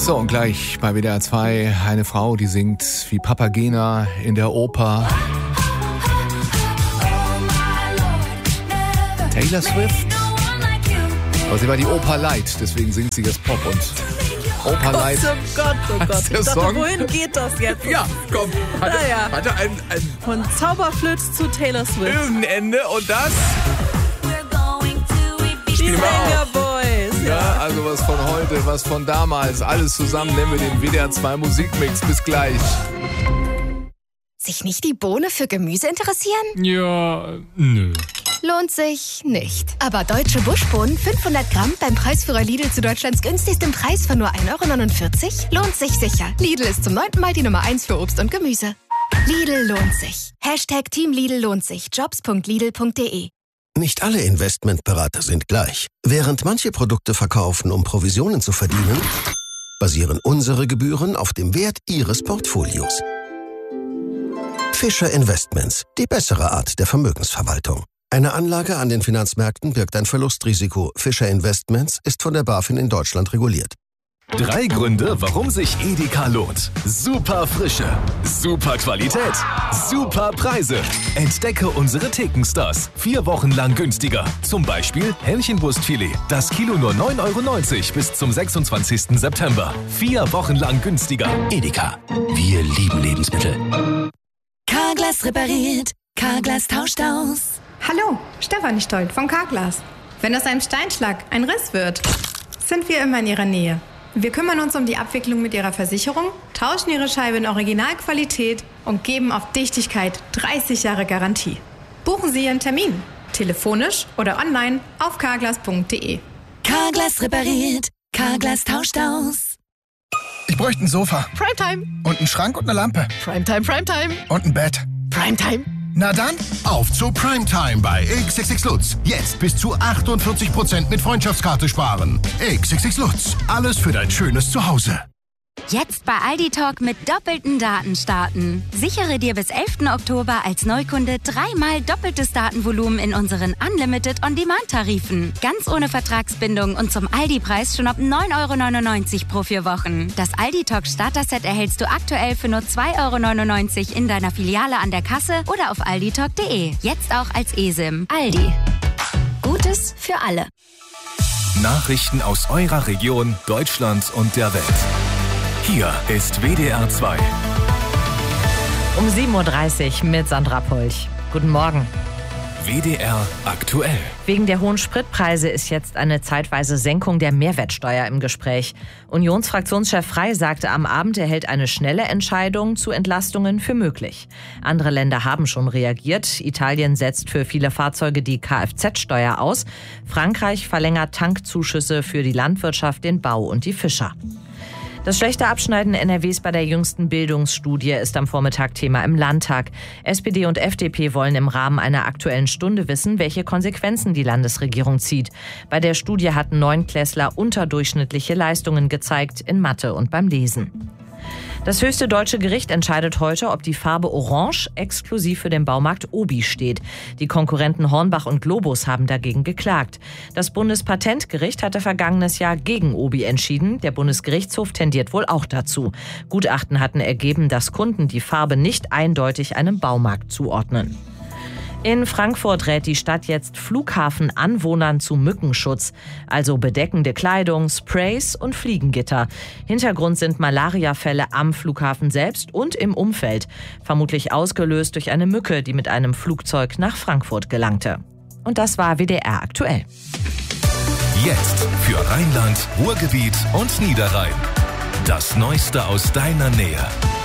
So, und gleich bei WDR 2 eine Frau, die singt wie Papagena in der Oper. Taylor Swift? Aber sie war die Oper Light, deswegen singt sie jetzt Pop und Oper Light. Oh Gott. Der Song. Wohin geht das jetzt? Ja, komm. Hatte ein Von Zauberflöte zu Taylor Swift. irgendein Ende und das Die Banger Boys. Ja, also was von heute, was von damals, alles zusammen nennen wir den WDR 2 Musikmix. Bis gleich. Sich nicht die Bohne für Gemüse interessieren? Ja, nö. Lohnt sich nicht. Aber deutsche Buschbohnen 500 Gramm beim Preisführer Lidl zu Deutschlands günstigstem Preis von nur 1,49 € lohnt sich sicher. Lidl ist zum 9. Mal die Nummer 1 für Obst und Gemüse. Lidl lohnt sich. #Team Lidl lohnt sich. Jobs.lidl.de. Nicht alle Investmentberater sind gleich. Während manche Produkte verkaufen, um Provisionen zu verdienen, basieren unsere Gebühren auf dem Wert Ihres Portfolios. Fischer Investments, die bessere Art der Vermögensverwaltung. Eine Anlage an den Finanzmärkten birgt ein Verlustrisiko. Fischer Investments ist von der BaFin in Deutschland reguliert. 3 Gründe, warum sich Edeka lohnt. Super Frische, super Qualität, super Preise. Entdecke unsere Thekenstars. 4 Wochen lang günstiger. Zum Beispiel Hähnchenbrustfilet. Das Kilo nur 9,90 € bis zum 26. September. 4 Wochen lang günstiger. Edeka. Wir lieben Lebensmittel. Carglass repariert. Carglass tauscht aus. Hallo, Stefanie Stolt von Carglass. Wenn aus einem Steinschlag ein Riss wird, sind wir immer in Ihrer Nähe. Wir kümmern uns um die Abwicklung mit Ihrer Versicherung, tauschen Ihre Scheibe in Originalqualität und geben auf Dichtigkeit 30 Jahre Garantie. Buchen Sie Ihren Termin, telefonisch oder online auf carglass.de. Carglass repariert. Carglass tauscht aus. Ich bräuchte ein Sofa. Primetime. Und einen Schrank und eine Lampe. Primetime. Und ein Bett. Primetime. Na dann, auf zu Primetime bei XXX Lutz. Jetzt bis zu 48% mit Freundschaftskarte sparen. XXX Lutz. Alles für dein schönes Zuhause. Jetzt bei Aldi Talk mit doppelten Daten starten. Sichere dir bis 11. Oktober als Neukunde 3-mal doppeltes Datenvolumen in unseren Unlimited On-Demand-Tarifen. Ganz ohne Vertragsbindung und zum Aldi-Preis schon ab 9,99 € pro 4 Wochen. Das Aldi Talk Starter-Set erhältst du aktuell für nur 2,99 € in deiner Filiale an der Kasse oder auf alditalk.de. Jetzt auch als eSIM. Aldi. Gutes für alle. Nachrichten aus eurer Region, Deutschland und der Welt. Hier ist WDR 2. Um 7:30 Uhr mit Sandra Polch. Guten Morgen. WDR aktuell. Wegen der hohen Spritpreise ist jetzt eine zeitweise Senkung der Mehrwertsteuer im Gespräch. Unionsfraktionschef Frey sagte am Abend, er hält eine schnelle Entscheidung zu Entlastungen für möglich. Andere Länder haben schon reagiert. Italien setzt für viele Fahrzeuge die Kfz-Steuer aus. Frankreich verlängert Tankzuschüsse für die Landwirtschaft, den Bau und die Fischer. Das schlechte Abschneiden NRWs bei der jüngsten Bildungsstudie ist am Vormittag Thema im Landtag. SPD und FDP wollen im Rahmen einer Aktuellen Stunde wissen, welche Konsequenzen die Landesregierung zieht. Bei der Studie hatten 9-Klässler unterdurchschnittliche Leistungen gezeigt in Mathe und beim Lesen. Das höchste deutsche Gericht entscheidet heute, ob die Farbe Orange exklusiv für den Baumarkt Obi steht. Die Konkurrenten Hornbach und Globus haben dagegen geklagt. Das Bundespatentgericht hatte vergangenes Jahr gegen Obi entschieden. Der Bundesgerichtshof tendiert wohl auch dazu. Gutachten hatten ergeben, dass Kunden die Farbe nicht eindeutig einem Baumarkt zuordnen. In Frankfurt rät die Stadt jetzt Flughafenanwohnern zu Mückenschutz, also bedeckende Kleidung, Sprays und Fliegengitter. Hintergrund sind Malariafälle am Flughafen selbst und im Umfeld, vermutlich ausgelöst durch eine Mücke, die mit einem Flugzeug nach Frankfurt gelangte. Und das war WDR aktuell. Jetzt für Rheinland, Ruhrgebiet und Niederrhein. Das Neueste aus deiner Nähe.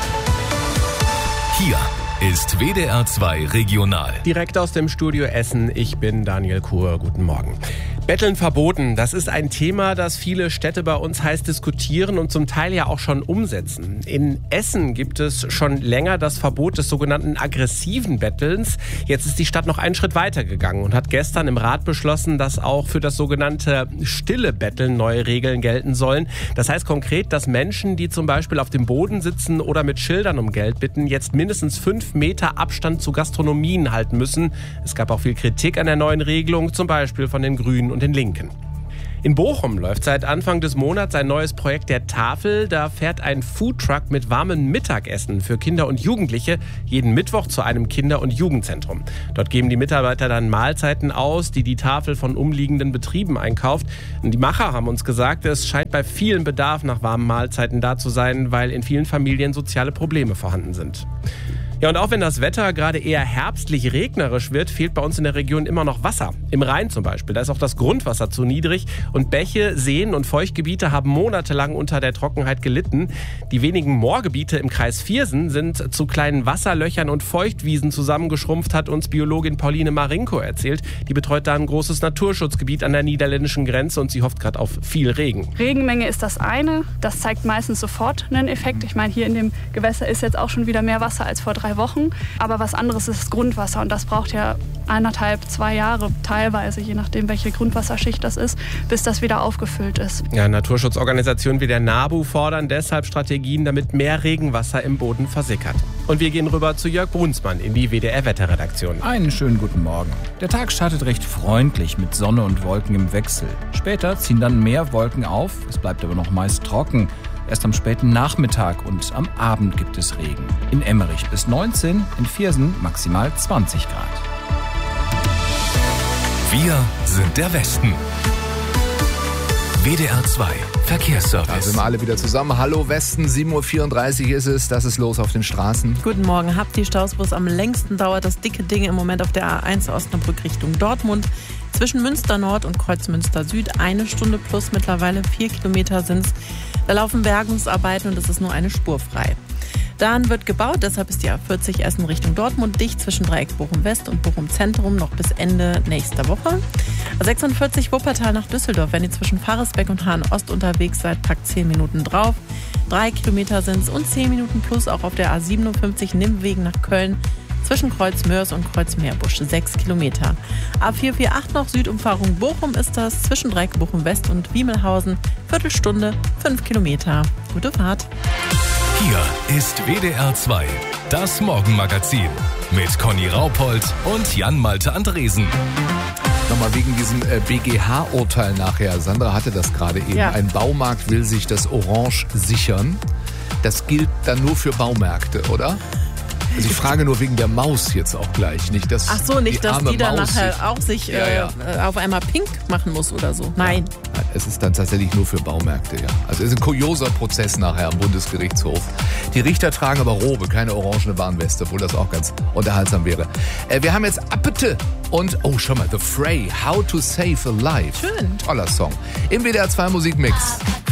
Hier ist WDR 2 Regional. Direkt aus dem Studio Essen, ich bin Daniel Kuhr. Guten Morgen. Betteln verboten, das ist ein Thema, das viele Städte bei uns heiß diskutieren und zum Teil ja auch schon umsetzen. In Essen gibt es schon länger das Verbot des sogenannten aggressiven Bettelns. Jetzt ist die Stadt noch einen Schritt weiter gegangen und hat gestern im Rat beschlossen, dass auch für das sogenannte stille Betteln neue Regeln gelten sollen. Das heißt konkret, dass Menschen, die zum Beispiel auf dem Boden sitzen oder mit Schildern um Geld bitten, jetzt mindestens 5 Meter Abstand zu Gastronomien halten müssen. Es gab auch viel Kritik an der neuen Regelung, zum Beispiel von den Grünen und den Linken. In Bochum läuft seit Anfang des Monats ein neues Projekt der Tafel. Da fährt ein Foodtruck mit warmem Mittagessen für Kinder und Jugendliche jeden Mittwoch zu einem Kinder- und Jugendzentrum. Dort geben die Mitarbeiter dann Mahlzeiten aus, die die Tafel von umliegenden Betrieben einkauft. Und die Macher haben uns gesagt, es scheint bei vielen Bedarf nach warmen Mahlzeiten da zu sein, weil in vielen Familien soziale Probleme vorhanden sind. Ja, und auch wenn das Wetter gerade eher herbstlich regnerisch wird, fehlt bei uns in der Region immer noch Wasser. Im Rhein zum Beispiel, da ist auch das Grundwasser zu niedrig und Bäche, Seen und Feuchtgebiete haben monatelang unter der Trockenheit gelitten. Die wenigen Moorgebiete im Kreis Viersen sind zu kleinen Wasserlöchern und Feuchtwiesen zusammengeschrumpft, hat uns Biologin Pauline Marinko erzählt. Die betreut da ein großes Naturschutzgebiet an der niederländischen Grenze und sie hofft gerade auf viel Regen. Regenmenge ist das eine, das zeigt meistens sofort einen Effekt. Ich meine, hier in dem Gewässer ist jetzt auch schon wieder mehr Wasser als vor 3 Wochen. Aber was anderes ist das Grundwasser und das braucht ja 1,5, 2 Jahre teilweise, je nachdem welche Grundwasserschicht das ist, bis das wieder aufgefüllt ist. Ja, Naturschutzorganisationen wie der NABU fordern deshalb Strategien, damit mehr Regenwasser im Boden versickert. Und wir gehen rüber zu Jörg Brunsmann in die WDR-Wetterredaktion. Einen schönen guten Morgen. Der Tag startet recht freundlich mit Sonne und Wolken im Wechsel. Später ziehen dann mehr Wolken auf, es bleibt aber noch meist trocken. Erst am späten Nachmittag und am Abend gibt es Regen. In Emmerich bis 19, in Viersen maximal 20 Grad. Wir sind der Westen. WDR 2 Verkehrsservice. Da sind wir alle wieder zusammen. Hallo Westen, 7.34 Uhr ist es. Das ist los auf den Straßen. Guten Morgen. Habt die Staus, wo es am längsten dauert, das dicke Ding im Moment auf der A1 Osnabrück Richtung Dortmund. Zwischen Münster Nord und Kreuzmünster Süd 1 Stunde plus, mittlerweile 4 Kilometer sind es. Da laufen Bergungsarbeiten und es ist nur eine Spur frei. Dann wird gebaut, deshalb ist die A40 Essen Richtung Dortmund dicht zwischen Dreieck Bochum West und Bochum Zentrum noch bis Ende nächster Woche. A46 Wuppertal nach Düsseldorf, wenn ihr zwischen Pfarresbeck und Hahn Ost unterwegs seid, packt 10 Minuten drauf. 3 Kilometer sind es und 10 Minuten plus auch auf der A57 Nimmwegen nach Köln. Zwischen Kreuz-Mörs und Kreuz-Meerbusch 6 Kilometer. A448 noch Südumfahrung Bochum ist das, zwischen Dreieck Bochum West und Wiemelhausen, Viertelstunde, 5 Kilometer. Gute Fahrt. Hier ist WDR 2, das Morgenmagazin mit Conny Raupold und Jan-Malte Andresen. Nochmal wegen diesem BGH-Urteil nachher. Sandra hatte das gerade eben. Ja. Ein Baumarkt will sich das Orange sichern. Das gilt dann nur für Baumärkte, oder? Also ich frage nur wegen der Maus jetzt auch gleich. Nicht, dass ach so, nicht, dass die dann nachher auch sich ja. auf einmal pink machen muss oder so. Nein. Ja, es ist dann tatsächlich nur für Baumärkte, ja. Also es ist ein kurioser Prozess nachher am Bundesgerichtshof. Die Richter tragen aber Robe, keine orangene Warnweste, obwohl das auch ganz unterhaltsam wäre. Wir haben jetzt Appete und, oh schau mal, The Fray, How to Save a Life. Schön. Toller Song. Im WDR 2 Musikmix.